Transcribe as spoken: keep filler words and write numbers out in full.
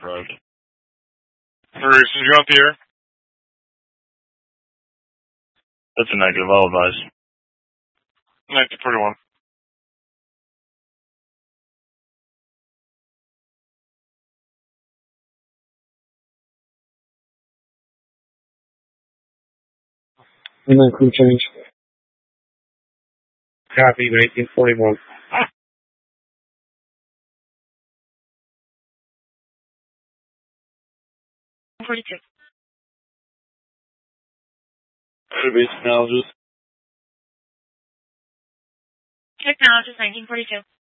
arrived. Maurice, did you go out the air? That's a negative. I'll advise. nineteen forty-one. And then crew change. Copy, nineteen forty-one. forty-two. Database technologist. Technologist nineteen forty-two.